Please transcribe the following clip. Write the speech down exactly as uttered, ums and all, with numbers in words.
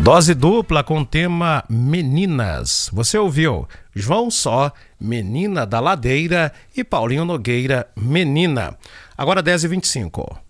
Dose dupla com o tema Meninas. Você ouviu João Só, Menina da Ladeira, e Paulinho Nogueira, Menina. Agora dez e vinte e cinco.